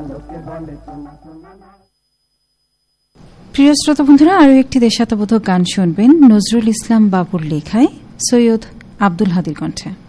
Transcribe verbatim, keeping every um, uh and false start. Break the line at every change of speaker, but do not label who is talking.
প্রিয় শ্রোতা বন্ধুরা, আরও একটি দেশাত্মবোধক গান শুনবেন নজরুল ইসলাম বাবুর লেখায় সৈয়দ আব্দুল হাদীর কণ্ঠে।